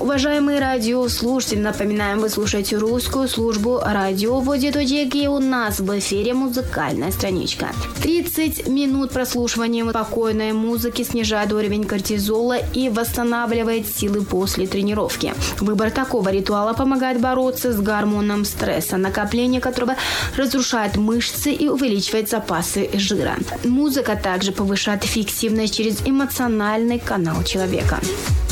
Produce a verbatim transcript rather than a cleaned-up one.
Уважаемые радиослушатели, напоминаем, вы слушаете русскую службу радио Владиточек, и у нас в эфире музыкальная страничка. тридцать минут прослушивания спокойной музыки снижает уровень кортизола и восстанавливает силы после тренировки. Выбор такого ритуала помогает бороться с гормоном стресса, накопление которого разрушает мышцы и увеличивает запасы жира. Музыка также повышает эффективность через эмоциональный канал человека.